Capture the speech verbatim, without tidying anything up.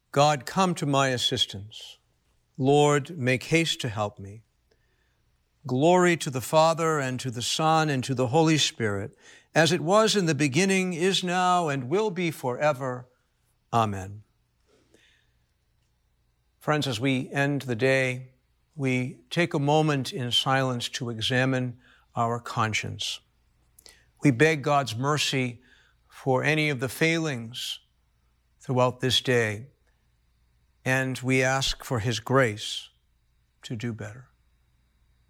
God, come to my assistance. Lord, make haste to help me. Glory to the Father, and to the Son, and to the Holy Spirit, as it was in the beginning, is now, and will be forever. Amen. Friends, as we end the day, we take a moment in silence to examine our conscience. We beg God's mercy for any of the failings throughout this day, and we ask for His grace to do better.